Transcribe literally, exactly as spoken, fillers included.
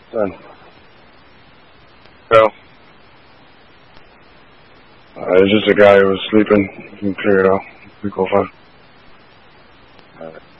Son. Well, uh, it's just a guy who was sleeping. You can clear it out. We go fine. All right.